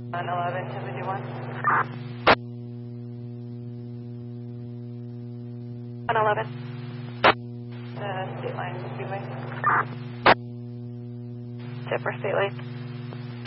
111 to 51. 111. State line, Speedway. Tipper, State Lake.